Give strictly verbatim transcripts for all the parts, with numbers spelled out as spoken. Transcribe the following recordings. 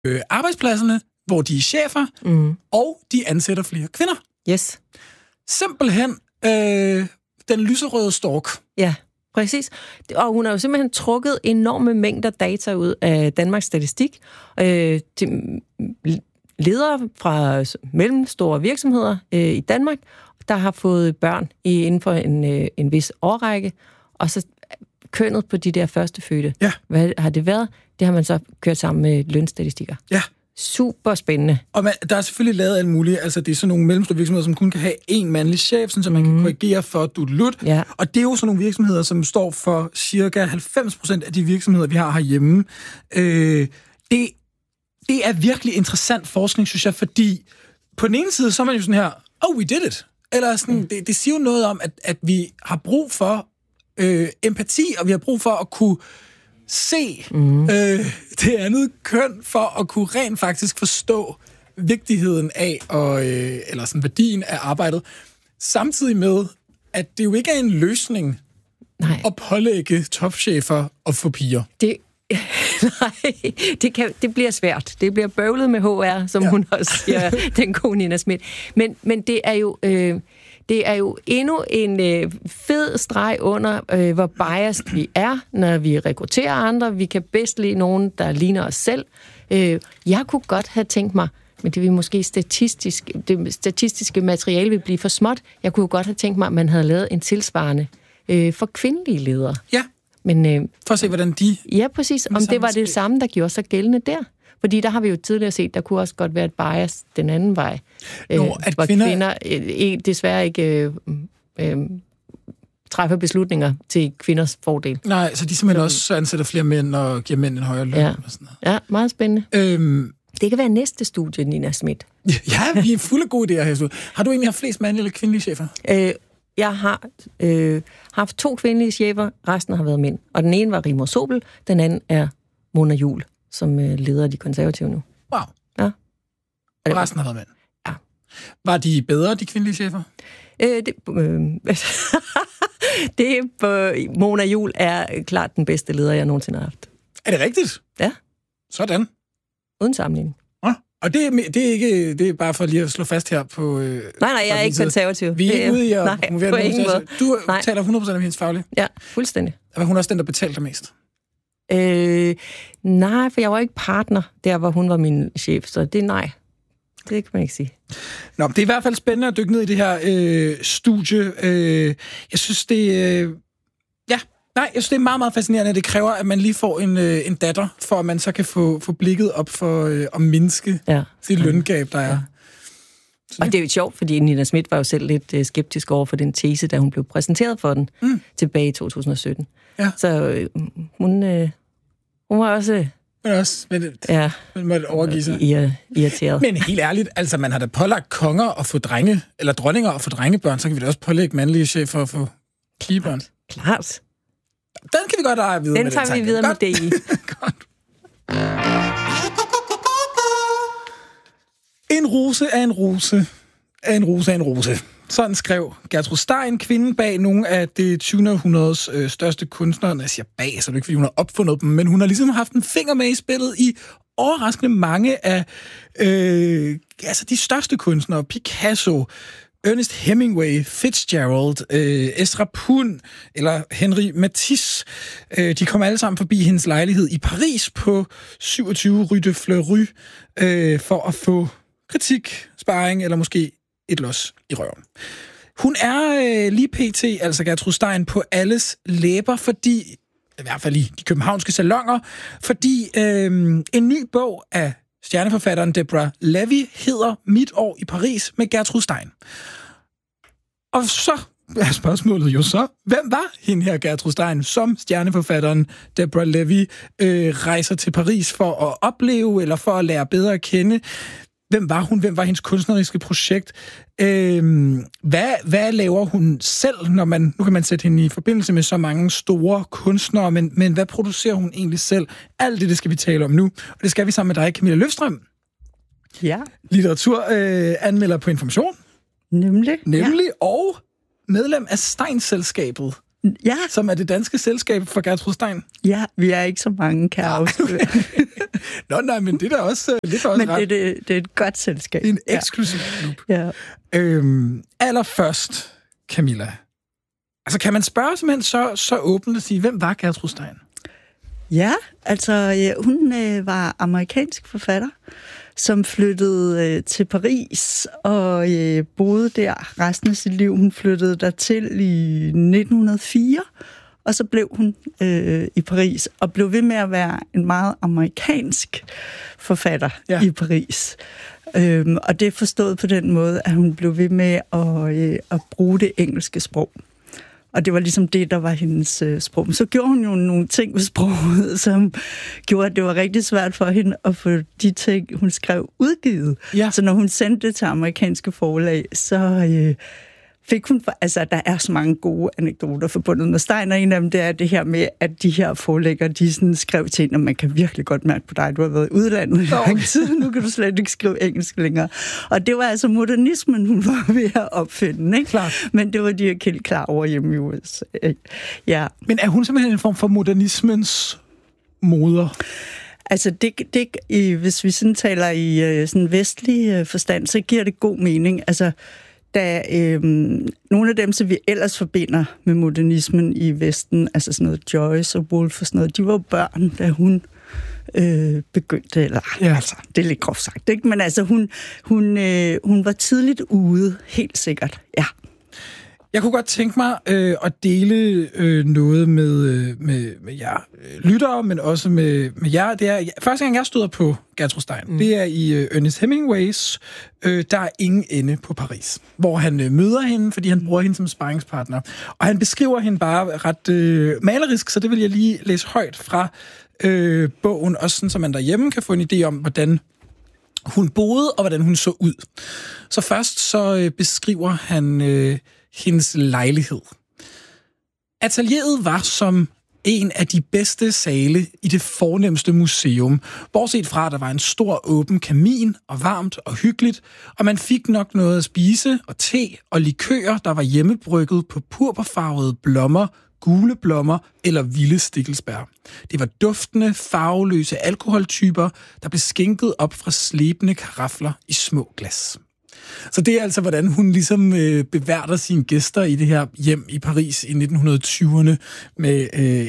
øh, arbejdspladserne, hvor de er chefer, mm. og de ansætter flere kvinder. Yes. Simpelthen øh, den lyserøde stork. Ja, præcis. Og hun har jo simpelthen trukket enorme mængder data ud af Danmarks Statistik. Øh, til ledere fra mellemstore virksomheder øh, i Danmark, der har fået børn i, inden for en, øh, en vis årrække, og så kønnet på de der førstefødte. Ja. Hvad har det været? Det har man så kørt sammen med lønstatistikker. Ja. Super spændende. Og man, der er selvfølgelig lavet alt muligt. Altså, det er sådan nogle mellemstore virksomheder, som kun kan have én mandlig chef, så man mm. kan korrigere for dudelut. Ja. Og det er jo sådan nogle virksomheder, som står for cirka halvfems procent af de virksomheder, vi har herhjemme. Øh, det, det er virkelig interessant forskning, synes jeg, fordi på den ene side, så er man jo sådan her, oh, we did it. Eller sådan, mm. det, det siger jo noget om, at, at vi har brug for øh, empati, og vi har brug for at kunne se mm. øh, det andet køn, for at kunne rent faktisk forstå vigtigheden af, og, øh, eller sådan værdien af arbejdet, samtidig med, at det jo ikke er en løsning Nej. At pålægge topchefer at få piger. Det, nej, det, kan, det bliver svært. Det bliver bøvlet med H R, som ja. Hun også siger, den gode Nina Smith. Men, men det er jo... Øh, Det er jo endnu en øh, fed streg under, øh, hvor biased vi er, når vi rekrutterer andre. Vi kan bedst lide nogen, der ligner os selv. Øh, jeg kunne godt have tænkt mig, men det vil måske statistisk, det statistiske materiale vil blive for småt. Jeg kunne godt have tænkt mig, at man havde lavet en tilsvarende øh, for kvindelige ledere. Ja, men, øh, for at se, hvordan de... Ja, præcis. Om det var det samme, der gjorde sig gældende der. Fordi der har vi jo tidligere set, der kunne også godt være et bias den anden vej. Nå, øh, at hvor kvinder, kvinder øh, desværre ikke øh, øh, træffer beslutninger til kvinders fordel. Nej, så de simpelthen også ansætter flere mænd og giver mænd en højere løn. Ja, og sådan noget. Ja, meget spændende. Øhm, det kan være næste studie, Nina Smith. Ja, vi er fulde af gode idéer her. Har du egentlig haft flest mandlige eller kvindelige chefer? Øh, jeg har øh, haft to kvindelige chefer, resten har været mænd. Og den ene var Rigmor Sobel, den anden er Mona Juhl, som øh, leder de konservative nu. Wow. Ja. Og resten har været mænd? Ja. Var de bedre, de kvindelige chefer? Øh, det, øh, det på Mona Juhl er klart den bedste leder, jeg nogensinde har haft. Er det rigtigt? Ja. Sådan. Uden sammenligning. Ja. Og det er, det er ikke det er bare for lige at slå fast her på... Øh, nej, nej, jeg er ikke konservativ. Vi er ikke ude i at... Nej, på ingen måde. Du nej. taler hundrede procent af hendes faglige. Ja, fuldstændig. Og hun er også den, der betalte dig mest. Øh, nej, for jeg var ikke partner der, hvor hun var min chef, så det er nej. Det kan man ikke sige. Nå, det er i hvert fald spændende at dykke ned i det her øh, studie. Øh, jeg synes, det øh, ja, nej, jeg synes, det er meget, meget fascinerende. Det kræver, at man lige får en, øh, en datter, for at man så kan få, få blikket op for øh, at mindske ja. det løngab, der er. Ja. Det. Og det er jo sjovt, fordi Nina Smith var jo selv lidt øh, skeptisk over for den tese, da hun blev præsenteret for den mm. tilbage i to tusind og sytten. Ja. Så øh, hun, øh, hun var også... Men også men, ja. man måtte overgive sig. Irriteret. Men helt ærligt, altså man har da pålagt konger at få drenge, eller dronninger at få drengebørn, så kan vi da også pålægge mandlige chefer at få pigebørn. Klart. Den kan vi godt have videre den med. Den tager vi videre godt. Med det i. Godt. En rose er en rose er en rose er en rose. Sådan skrev Gertrud Stein, kvinden bag nogle af det tyvende århundredes øh, største kunstnere. Jeg siger bag, så det er ikke, fordi hun har opfundet dem, men hun har ligesom haft en finger med i spillet i overraskende mange af øh, altså de største kunstnere. Picasso, Ernest Hemingway, Fitzgerald, øh, Ezra Pound eller Henri Matisse. Øh, de kom alle sammen forbi hendes lejlighed i Paris på syvogtyve Rue de Fleury øh, for at få kritik, sparring eller måske et los i røven. Hun er øh, lige pt, altså Gertrud Stein, på alles læber, fordi, i hvert fald i de københavnske salonger, fordi øh, en ny bog af stjerneforfatteren Deborah Levy hedder Mit år i Paris med Gertrud Stein. Og så er spørgsmålet jo så, hvem var hende her Gertrud Stein, som stjerneforfatteren Deborah Levy øh, rejser til Paris for at opleve, eller for at lære bedre at kende? Hvem var hun? Hvem var hendes kunstneriske projekt? Øhm, hvad, hvad laver hun selv, når man... Nu kan man sætte hende i forbindelse med så mange store kunstnere, men, men hvad producerer hun egentlig selv? Alt det, det skal vi tale om nu. Og det skal vi sammen med dig, Camilla Løfstrøm. Ja. Litteratur øh, anmelder på Information. Nemlig. Nemlig, ja. Og medlem af Stein-selskabet. Ja. Som er det danske selskab for Gertrud Stein. Ja, vi er ikke så mange, kan jeg afsløre. Nå, nej, men det er da også lidt også Men ret. det, det, det er et godt selskab. Det er en eksklusiv klub. Ja. Øhm, allerførst, Camilla. Altså, kan man spørge simpelthen så, så åbent at sige, hvem var Gertrud Stein? Ja, altså ja, hun øh, var amerikansk forfatter, som flyttede øh, til Paris og øh, boede der resten af sit liv. Hun flyttede dertil i nitten hundrede og fire, og så blev hun øh, i Paris og blev ved med at være en meget amerikansk forfatter ja. i Paris. Øhm, og det er forstået på den måde, at hun blev ved med at, øh, at bruge det engelske sprog. Og det var ligesom det, der var hendes øh, sprog. Men så gjorde hun jo nogle ting med sproget, som gjorde, at det var rigtig svært for hende at få de ting, hun skrev, udgivet. Ja. Så når hun sendte det til amerikanske forlag, så øh, fik hun... Altså, der er så mange gode anekdoter forbundet med Stein, og en af dem, det er det her med, at de her forlægger, de sådan skrev til hende, og man kan virkelig godt mærke på dig, du har været i udlandet i lang tid, nu kan du slet ikke skrive engelsk længere. Og det var altså modernismen, hun var ved at opfinde, ikke? Klar. Men det var de ikke helt klar over hjemme i U S A. Ja. Men er hun simpelthen en form for modernismens moder? Altså, det, det, i, hvis vi sådan taler i sådan vestlig forstand, så giver det god mening. Altså, da øhm, nogle af dem, som vi ellers forbinder med modernismen i Vesten, altså sådan noget Joyce og Woolf og sådan noget, de var jo børn, da hun øh, begyndte, eller ja. altså, det er lidt groft sagt, ikke? Men altså, hun, hun, øh, hun var tidligt ude, helt sikkert, ja. Jeg kunne godt tænke mig øh, at dele øh, noget med, øh, med, med jer øh, lyttere, men også med, med jer. Det er, første gang, jeg støder på Gertrud Stein, mm. det er i øh, Ernest Hemingways øh, Der er ingen ende på Paris, hvor han øh, møder hende, fordi han bruger hende som sparringspartner. Og han beskriver hende bare ret øh, malerisk, så det vil jeg lige læse højt fra øh, bogen, også sådan, så man derhjemme kan få en idé om, hvordan hun boede, og hvordan hun så ud. Så først så øh, beskriver han... Øh, hendes lejlighed. Atelieret var som en af de bedste sale i det fornemste museum, bortset fra, at der var en stor åben kamin, og varmt og hyggeligt, og man fik nok noget at spise, og te og likører, der var hjemmebrygget på purpurfarvede blommer, gule blommer eller vilde stikkelsbær. Det var duftende, farveløse alkoholtyper, der blev skænket op fra slebende karafler i små glas. Så det er altså, hvordan hun ligesom øh, beværter sine gæster i det her hjem i Paris i nitten tyverne med øh,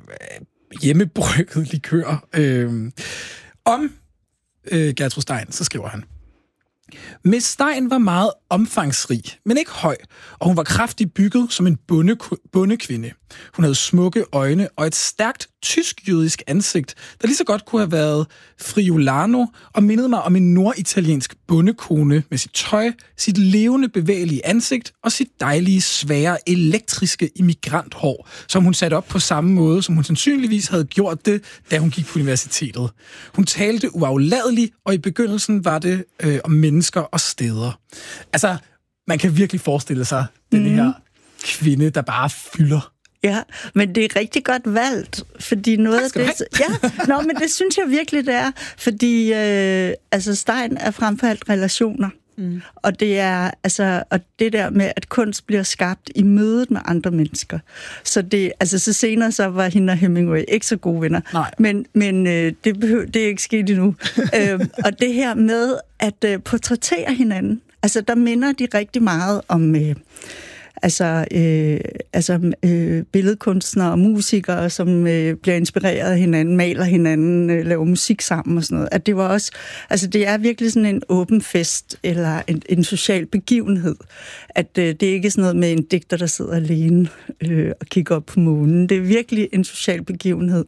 hjemmebrygget likør. Øh. Om øh, Gertrud Stein, så skriver han: Miss Stein var meget omfangsrig, men ikke høj, og hun var kraftigt bygget som en bonde, bondekvinde. Hun havde smukke øjne og et stærkt tysk-jødisk ansigt, der lige så godt kunne have været Friulano, og mindede mig om en norditaliensk bondekone med sit tøj, sit levende bevægelige ansigt og sit dejlige, svære, elektriske immigranthår, som hun satte op på samme måde, som hun sandsynligvis havde gjort det, da hun gik på universitetet. Hun talte uafladeligt, og i begyndelsen var det øh, om mennesker og steder. Altså, man kan virkelig forestille sig mm. den her kvinde, der bare fylder. Ja, men det er rigtig godt valgt, fordi noget af det... Ja, nå, men det synes jeg virkelig, det er, fordi øh, altså Stein er frem for alt relationer. Mm. Og det er altså og det der med, at kunst bliver skabt i mødet med andre mennesker. Så det altså så senere så var hende og Hemingway ikke så gode venner. Nej. Men men øh, det behøver det er ikke sket endnu. øhm, og det her med at øh, portrættere hinanden, altså der minder de rigtig meget om øh, Altså, øh, altså øh, billedkunstnere og musikere, som øh, bliver inspireret af hinanden, maler hinanden, øh, laver musik sammen og sådan noget. At det var også, altså det er virkelig sådan en åben fest eller en, en social begivenhed. At øh, det er ikke sådan noget med en digter, der sidder alene øh, og kigger op på månen. Det er virkelig en social begivenhed.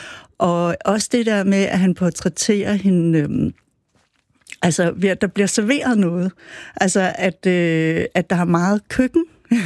Og også det der med, at han portrætterer hende... Øh, altså ved at der bliver serveret noget. Altså at, øh, at der er meget køkken,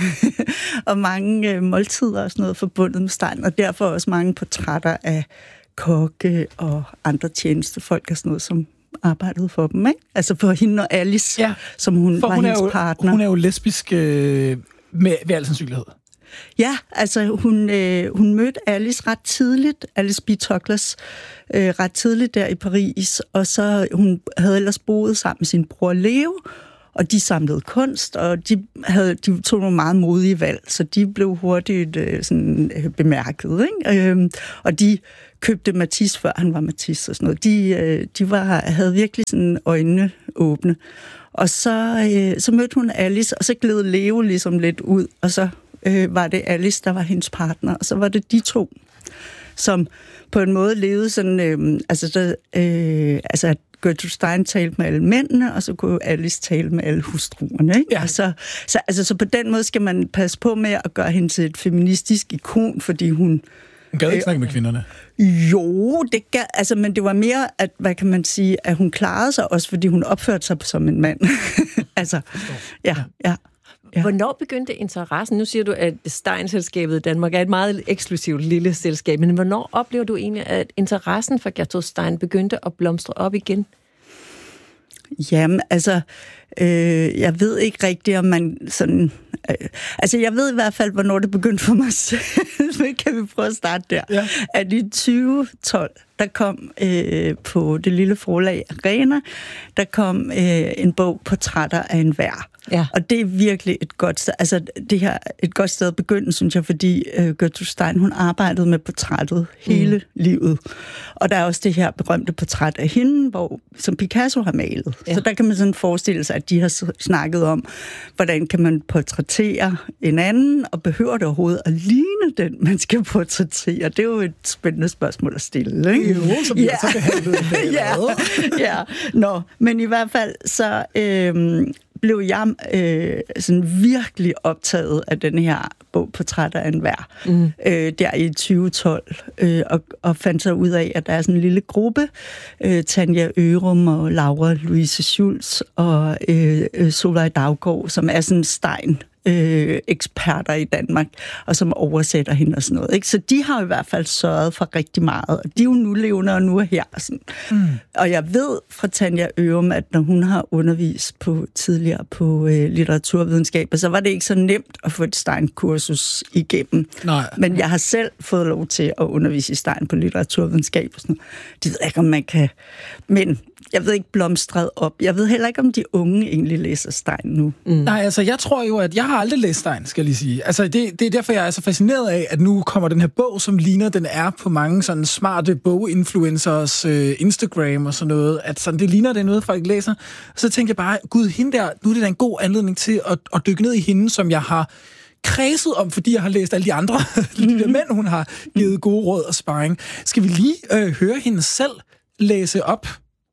og mange øh, måltider og sådan noget forbundet med Stein, og derfor også mange portrætter af kokke og andre tjenestefolk og sådan noget, som arbejdede for dem, ikke? Altså for hende og Alice, ja, som hun var hun hendes jo, partner. Hun er jo lesbisk øh, med, ved al sandsynlighed. Ja, altså hun, øh, hun mødte Alice ret tidligt, Alice B. Toklas, øh, ret tidligt der i Paris, og så hun havde ellers boet sammen med sin bror Leo, og de samlede kunst, og de, havde, de tog nogle meget modige valg, så de blev hurtigt øh, sådan, øh, bemærket. Ikke? Øh, og de købte Matisse, før han var Matisse og sådan noget. De, øh, de var, havde virkelig sådan øjnene åbne. Og så, øh, så mødte hun Alice, og så gled Leo ligesom lidt ud, og så øh, var det Alice, der var hendes partner, og så var det de to, som på en måde levede sådan, øh, altså, der, øh, altså at Gertrude Stein talte med alle mændene, og så kunne Alice tale med alle hustruerne, ikke? Ja. Så, så, altså, så på den måde skal man passe på med at gøre hende til et feministisk ikon, fordi hun... Hun gad ikke øh, snakke med kvinderne. Jo, det gav, altså, men det var mere, at, hvad kan man sige, at hun klarede sig også, fordi hun opførte sig som en mand. altså, ja, ja. Ja. Hvornår begyndte interessen? Nu siger du, at Stein-selskabet i Danmark er et meget eksklusivt lille selskab, men hvornår oplever du egentlig, at interessen for Gertrude Stein begyndte at blomstre op igen? Jamen, altså, øh, jeg ved ikke rigtigt, om man sådan... Øh, altså, jeg ved i hvert fald, hvornår det begyndte for mig selv. Kan vi prøve at starte der? Ja. At i tyve tolv, der kom øh, på det lille forlag Arena, der kom øh, en bog, Portrætter af enhver. Ja. Og det er virkelig et godt sted, altså det her et godt sted at begynde, synes jeg, fordi uh, Gertrude Stein, hun arbejdede med portrættet hele mm. livet. Og der er også det her berømte portræt af hende, hvor, som Picasso har malet. Ja. Så der kan man sådan forestille sig, at de har snakket om, hvordan kan man portrættere en anden, og behøver det overhovedet at ligne den, man skal portrættere? Det er jo et spændende spørgsmål at stille, ikke? Jo, som vi ja. så behandlet ja. ja, nå, men i hvert fald så... Øh, blev jeg øh, sådan virkelig optaget af den her bog, Portrætter af enhver, mm. øh, der i tyve tolv, øh, og, og fandt så ud af, at der er sådan en lille gruppe, øh, Tanja Ørum og Laura Louise Schultz og øh, Solveig Daugaard, som er sådan Stein Øh, eksperter i Danmark, og som oversætter hende og sådan noget. Ikke? Så de har i hvert fald sørget for rigtig meget, og de er jo nu levende og nu er her. Sådan. Mm. Og jeg ved fra Tanja Ørum, at når hun har undervist på, tidligere på øh, litteraturvidenskab, så var det ikke så nemt at få et Stein-kursus igennem. Nej. Men jeg har selv fået lov til at undervise i Stein på litteraturvidenskab og sådan noget. Det ved jeg ikke, om man kan... Men jeg ved ikke blomstret op. Jeg ved heller ikke, om de unge egentlig læser Stein nu. Mm. Nej, altså jeg tror jo, at jeg har aldrig læst Stein, skal jeg lige sige. Altså det, det er derfor, jeg er så fascineret af, at nu kommer den her bog, som ligner, den er på mange sådan smarte boginfluencers øh, Instagram og sådan noget, at sådan, det ligner, det er noget, folk læser. Så tænkte jeg bare, gud, hende der, nu er det da en god anledning til at, at dykke ned i hende, som jeg har kredset om, fordi jeg har læst alle de andre mm-hmm. de der mænd, hun har givet gode råd og sparring. Skal vi lige øh, høre hende selv læse op?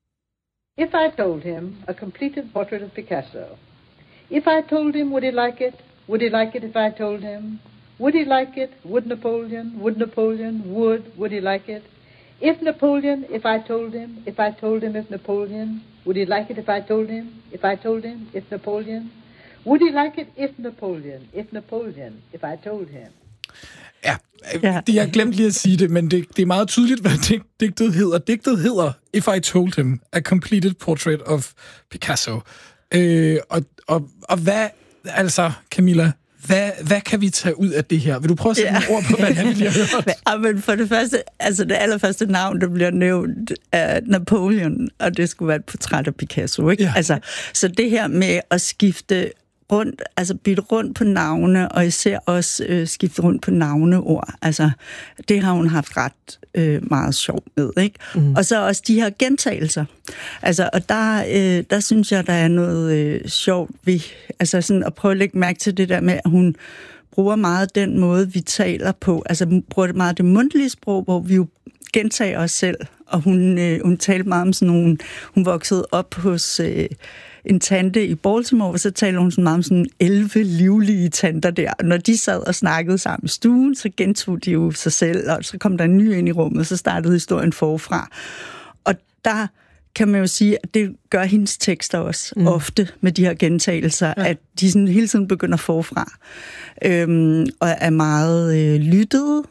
If I told him a completed portrait of Picasso, if I told him, would he like it? Would he like it if I told him? Would he like it? Would Napoleon? Would Napoleon? Would? Would he like it? If Napoleon, if I told him, if I told him if Napoleon, would he like it if I told him? If I told him, if Napoleon? Would he like it if Napoleon? If Napoleon, if I told him? Ja, det, jeg glemte lige at sige det, men det, det er meget tydeligt, hvad dig, digtet hedder. Digtet hedder If I Told Him, A Completed Portrait of Picasso. Øh, og, og, og hvad, altså Camilla, hvad, hvad kan vi tage ud af det her? Vil du prøve at sætte ja. nogle ord på, hvad han lige har hørt? Ja, men for det første, altså det allerførste navn, der bliver nævnt, er Napoleon, og det skulle være et portræt af Picasso, ikke? Ja. Altså, så det her med at skifte rundt, altså bytte rundt på navne, og især også øh, skifte rundt på navneord. Altså, det har hun haft ret øh, meget sjovt med, ikke? Mm. Og så også de her gentagelser. Altså, og der, øh, der synes jeg, der er noget øh, sjovt ved, altså sådan at prøve at lægge mærke til det der med, at hun bruger meget den måde, vi taler på. Altså, hun bruger det meget det mundtlige sprog, hvor vi jo gentager os selv, og hun, øh, hun talte meget om sådan nogle, hun voksede op hos øh, en tante i Baltimore, og så taler hun sådan meget om sådan elleve livlige tanter der. Når de sad og snakkede sammen i stuen, så gentog de jo sig selv, og så kom der en ny ind i rummet, og så startede historien forfra. Og der kan man jo sige, at det gør hendes tekster også mm. ofte med de her gentagelser, ja. At de sådan hele tiden begynder forfra, øhm, og er meget øh, lyttede,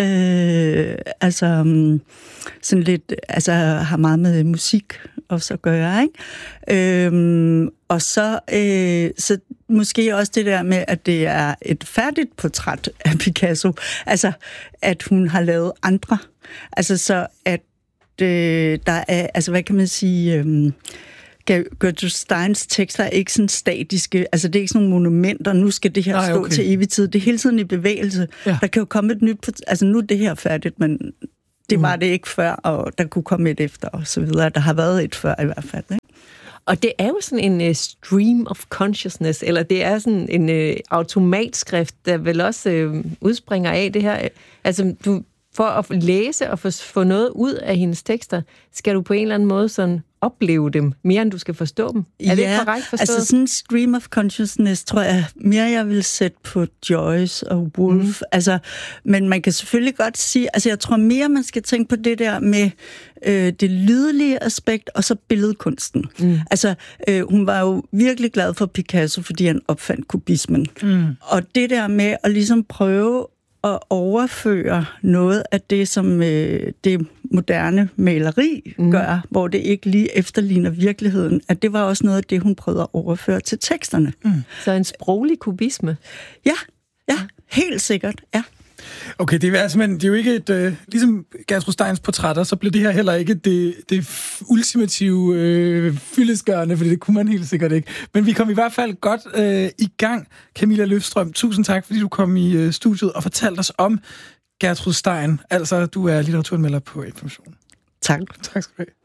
Øh, altså sådan lidt, altså har meget med musik også at gøre, ikke? Øhm, og så, øh, så måske også det der med, at det er et færdigt portræt af Picasso, altså at hun har lavet andre, altså så at øh, der er, altså hvad kan man sige, øh, Gertrude Steins tekster er ikke sådan statiske, altså det er ikke sådan nogle monumenter, nu skal det her Nej, stå okay. til evig tid, det er hele tiden i bevægelse. Ja. Der kan jo komme et nyt, altså nu er det her færdigt, men det var det ikke før, og der kunne komme et efter, og så videre. Der har været et før i hvert fald, ikke? Og det er jo sådan en uh, stream of consciousness, eller det er sådan en uh, automatskrift, der vel også uh, udspringer af det her. Altså, du, for at læse og få, få noget ud af hendes tekster, skal du på en eller anden måde sådan opleve dem, mere end du skal forstå dem. Er ja, det korrekt forstået? Altså sådan en stream of consciousness, tror jeg mere, jeg vil sætte på Joyce og Woolf. Mm. Altså, men man kan selvfølgelig godt sige, altså jeg tror mere, man skal tænke på det der med øh, det lydlige aspekt, og så billedkunsten. Mm. Altså, øh, hun var jo virkelig glad for Picasso, fordi han opfandt kubismen. Mm. Og det der med at ligesom prøve at overføre noget af det, som øh, det moderne maleri mm. gør, hvor det ikke lige efterligner virkeligheden, at det var også noget af det, hun prøvede at overføre til teksterne. Mm. Så en sproglig kubisme? Ja, ja, helt sikkert, ja. Okay, det er, men det er jo ikke et... Øh, ligesom Gertrud Steins portrætter, så bliver det her heller ikke det, det ultimative øh, fyldestgørende, for det kunne man helt sikkert ikke. Men vi kom i hvert fald godt øh, i gang. Camilla Løfstrøm, tusind tak, fordi du kom i øh, studiet og fortalte os om Gertrud Stein. Altså, du er litteraturanmelder på Information. Tak. Tak skal du have.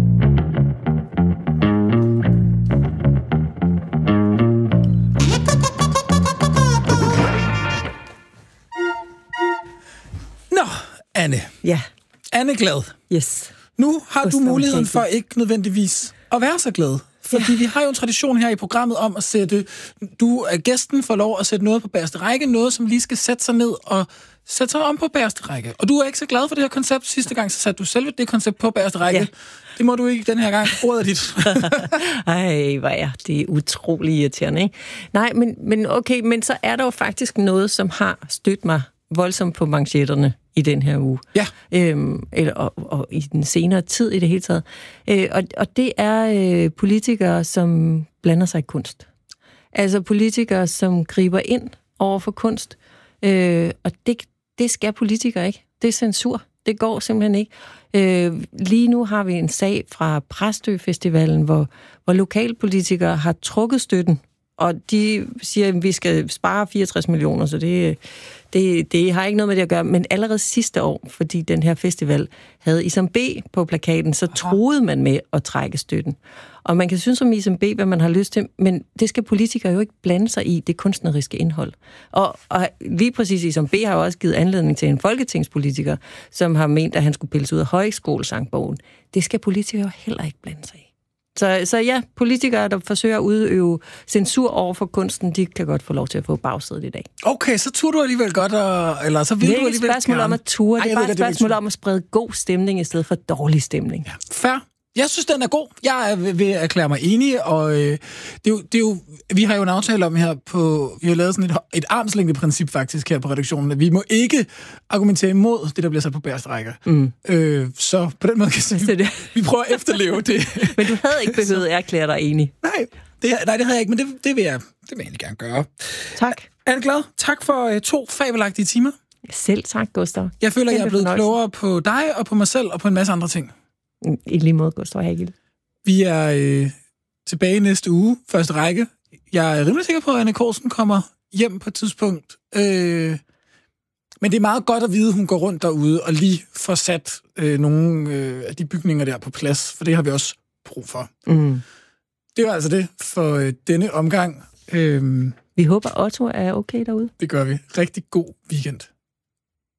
Nå, Anne. Ja. Anne Glad. Yes. Nu har du muligheden for ikke nødvendigvis at være så glad. Fordi ja. Vi har jo en tradition her i programmet om at sætte... Du er gæsten, får lov at sætte noget på bagerste række. Noget, som lige skal sætte sig ned og sætte sig om på bagerste række. Og du er ikke så glad for det her koncept. Sidste gang så satte du selv det koncept på bagerste række. Ja. Det må du ikke den her gang. Ordet er dit. Ej, hvor er det utrolig irriterende, ikke? Nej, men, men okay, men så er der jo faktisk noget, som har stødt mig voldsomt på manchetterne i den her uge. Ja. Øhm, eller, og, og i den senere tid i det hele taget. Øh, og, og det er øh, politikere, som blander sig i kunst. Altså politikere, som griber ind over for kunst. Øh, og det, det skal politikere ikke. Det er censur. Det går simpelthen ikke. Øh, lige nu har vi en sag fra Præstø Festivalen, hvor, hvor lokalpolitikere har trukket støtten, og de siger, at vi skal spare fireogtres millioner, så det, det, det har ikke noget med det at gøre. Men allerede sidste år, fordi den her festival havde Isam B på plakaten, så troede man med at trække støtten. Og man kan synes om Isam B, hvad man har lyst til, men det skal politikere jo ikke blande sig i, det kunstneriske indhold. Og, og lige præcis Isam B har jo også givet anledning til en folketingspolitiker, som har ment, at han skulle pilles ud af højskolesangbogen. Det skal politikere jo heller ikke blande sig i. Så, så ja, politikere, der forsøger at udøve censur over for kunsten, de kan godt få lov til at få bagsædet i dag. Okay, så turde du alligevel godt, og, eller så vil du alligevel... Det er ikke et spørgsmål om at ture, det er bare et spørgsmål om at sprede god stemning i stedet for dårlig stemning. Ja, fair. Jeg synes, den er god. Jeg vil erklære mig enig, og øh, det, er jo, det er jo, vi har jo en aftale om her på, vi har lavet sådan et, et armslængdeprincip faktisk her på redaktionen, at vi må ikke argumentere imod det, der bliver sat på bagerste række. Mm. Øh, så på den måde kan jeg sige, vi, vi prøver at efterleve det. Men du havde ikke behøvet at erklære dig enig. Nej, det, nej, det havde jeg ikke, men det, det, vil jeg, det vil jeg egentlig gerne gøre. Tak. Anne Glad, tak for øh, to fabelagtige timer. Selv tak, Gustav. Jeg føler, jeg er blevet klogere på dig og på mig selv og på en masse andre ting. I lige måde, Gustav Hagel. Vi er øh, tilbage næste uge, første række. Jeg er rimelig sikker på, at Anne Corsen kommer hjem på et tidspunkt. Øh, men det er meget godt at vide, at hun går rundt derude og lige får sat øh, nogle øh, af de bygninger der på plads, for det har vi også brug for. Mm. Det var altså det for øh, denne omgang. Øh, vi håber, Otto er okay derude. Det gør vi. Rigtig god weekend.